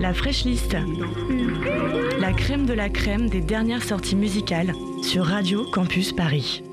La Fresh List. La crème de la crème des dernières sorties musicales sur Radio Campus Paris.